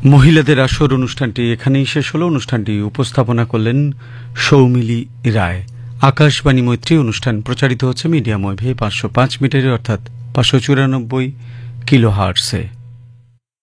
মহিলাদের আসর অনুষ্ঠানটি এখানেই শেষ হলো। অনুষ্ঠানটি উপস্থাপনা করলেন সৌমিলি রায়। আকাশবাণী মৈত্রী অনুষ্ঠান প্রচারিত হচ্ছে মিডিয়াম ওয়েভে 505 মিটারে অর্থাৎ 594 কিলোহার্টজে।